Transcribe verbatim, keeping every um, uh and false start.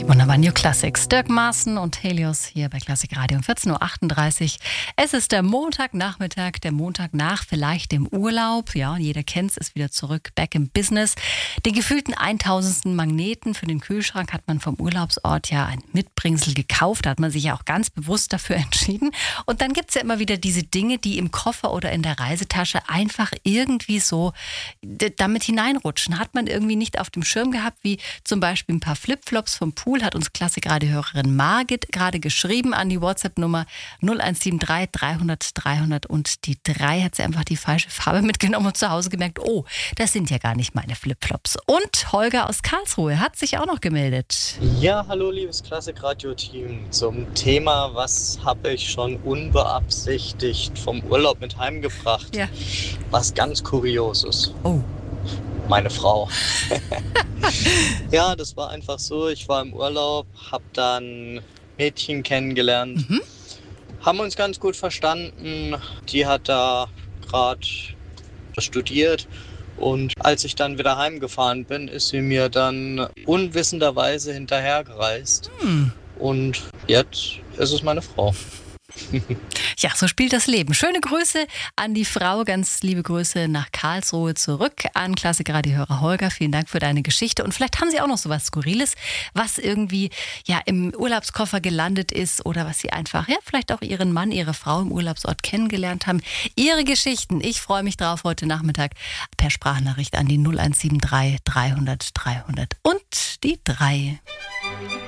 Wunderbar, New Classics. Dirk Maaßen und Helios hier bei Klassik Radio um vierzehn Uhr achtunddreißig. Es ist der Montagnachmittag, der Montag nach vielleicht dem Urlaub. Ja, und jeder kennt es, ist wieder zurück, back im Business. Den gefühlten tausendsten Magneten für den Kühlschrank hat man vom Urlaubsort ja ein Mitbringsel gekauft. Da hat man sich ja auch ganz bewusst dafür entschieden. Und dann gibt es ja immer wieder diese Dinge, die im Koffer oder in der Reisetasche einfach irgendwie so damit hineinrutschen. Hat man irgendwie nicht auf dem Schirm gehabt, wie zum Beispiel ein paar Flipflops vom Pool, hat uns Klassik-Radio-Hörerin Margit gerade geschrieben an die WhatsApp-Nummer null eins sieben drei dreihundert dreihundert und die drei hat sie einfach die falsche Farbe mitgenommen und zu Hause gemerkt, oh, das sind ja gar nicht meine Flipflops. Und Holger aus Karlsruhe hat sich auch noch gemeldet. Ja, hallo liebes Klassik-Radio-Team. Zum Thema, was habe ich schon unbeabsichtigt vom Urlaub mit heimgebracht? Ja. Was ganz Kurioses. Oh. Meine Frau. Ja, das war einfach so. Ich war im Urlaub, habe dann Mädchen kennengelernt, Mhm. haben uns ganz gut verstanden. Die hat da gerade studiert und als ich dann wieder heimgefahren bin, ist sie mir dann unwissenderweise hinterhergereist. Hm. Und jetzt ist es meine Frau. Ja, so spielt das Leben. Schöne Grüße an die Frau, ganz liebe Grüße nach Karlsruhe zurück an Klassik-Radio-Hörer Holger. Vielen Dank für deine Geschichte. Und vielleicht haben Sie auch noch so was Skurriles, was irgendwie ja im Urlaubskoffer gelandet ist oder was Sie einfach, ja, vielleicht auch Ihren Mann, Ihre Frau im Urlaubsort kennengelernt haben. Ihre Geschichten. Ich freue mich drauf heute Nachmittag per Sprachnachricht an die null eins sieben drei dreihundert dreihundert und die drei.